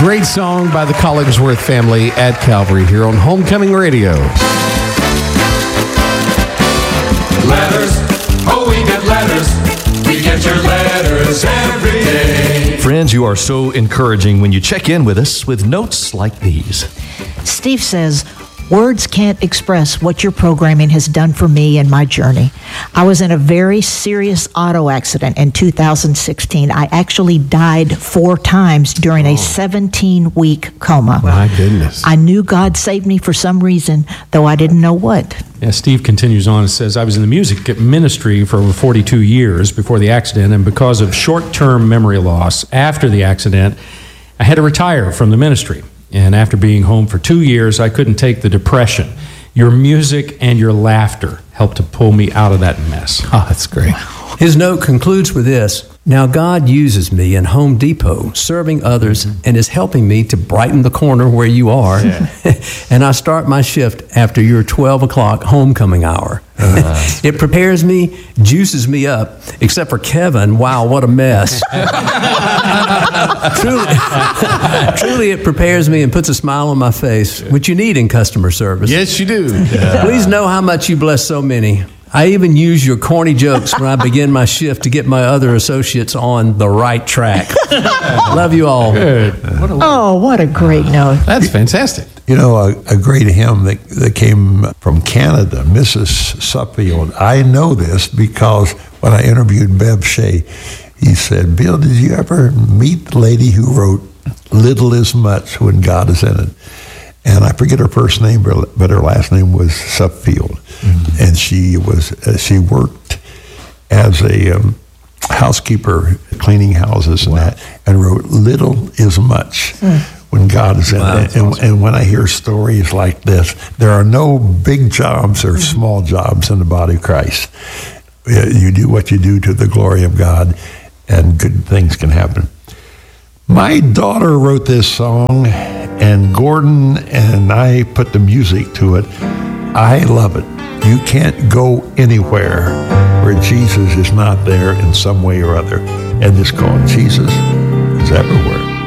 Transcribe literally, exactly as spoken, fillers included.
Great song by the Collingsworth family at Calvary here on Homecoming Radio. Letters, oh, we get letters. We get your letters every day. Friends, you are so encouraging when you check in with us with notes like these. Steve says, words can't express what your programming has done for me in my journey. I was in a very serious auto accident in two thousand sixteen. I actually died four times during a seventeen-week coma. My goodness. I knew God saved me for some reason, though I didn't know what. Yeah, Steve continues on and says, I was in the music ministry for over forty-two years before the accident, and because of short-term memory loss after the accident, I had to retire from the ministry. And after being home for two years, I couldn't take the depression. Your music and your laughter helped to pull me out of that mess. Oh, that's great. His note concludes with this. Now God uses me in Home Depot, serving others, and is helping me to brighten the corner where you are. Yeah. And I start my shift after your twelve o'clock homecoming hour. Uh, it prepares me, juices me up, except for Kevin. Wow, what a mess. truly, truly, it prepares me and puts a smile on my face, which you need in customer service. Yes, you do. Yeah. Please know how much you bless so many. I even use your corny jokes when I begin my shift to get my other associates on the right track. Love you all. Good. What a oh, what a great note. That's fantastic. You know, a, a great hymn that, that came from Canada, Missus Suffield. I know this because when I interviewed Bev Shea, he said, Bill, did you ever meet the lady who wrote Little is Much When God is in It? And I forget her first name, but her last name was Suffield. Mm-hmm. And she was uh, she worked as a um, housekeeper, cleaning houses and wow. that, and wrote Little is Much mm. when God is in wow, it. And, awesome. and when I hear stories like this, there are no big jobs or mm-hmm. small jobs in the body of Christ. You do what you do to the glory of God, and good things can happen. My daughter wrote this song, and Gordon and I put the music to it. I love it. You can't go anywhere where Jesus is not there in some way or other. And it's called Jesus is Everywhere.